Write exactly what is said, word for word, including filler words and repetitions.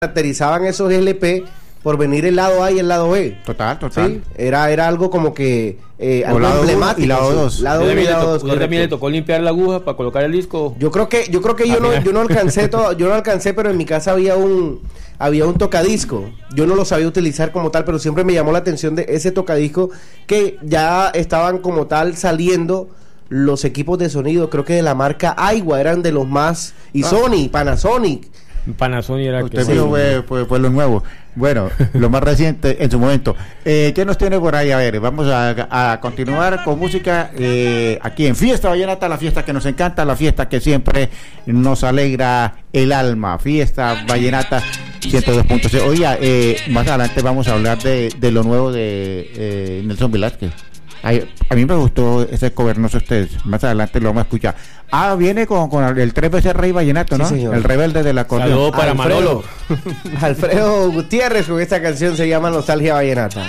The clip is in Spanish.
caracterizaban esos L P por venir el lado A y el lado B. Total, total. ¿Sí? Era, era algo como que eh, algo lado emblemático. Y lado dos. Lado uno y lado dos. Usted también le tocó limpiar la aguja para colocar el disco. Yo creo que, yo creo que yo no, yo no alcancé todo, yo no alcancé, pero en mi casa había un, había un tocadisco. Yo no lo sabía utilizar como tal, pero siempre me llamó la atención de ese tocadisco que ya estaban como tal saliendo los equipos de sonido, creo que de la marca Aiwa, eran de los más, y ah. Sony, Panasonic. Panasonic era usted que fue, fue, fue lo nuevo. Bueno, lo más reciente en su momento. Eh, ¿Qué nos tiene por ahí? A ver, vamos a, a continuar con música eh, aquí en Fiesta Vallenata, la fiesta que nos encanta, la fiesta que siempre nos alegra el alma. Fiesta Vallenata ciento dos punto cero. Oiga, eh, más adelante vamos a hablar de, de lo nuevo de eh, Nelson Velázquez. Ay, a mí me gustó ese cover, no sé ustedes, más adelante lo vamos a escuchar. Ah, viene con, con el tres veces Rey Vallenato, ¿no? Sí, el rebelde de la acordeón. Saludos para Alfredo, Manolo. Alfredo Gutiérrez con esta canción se llama Nostalgia Vallenata.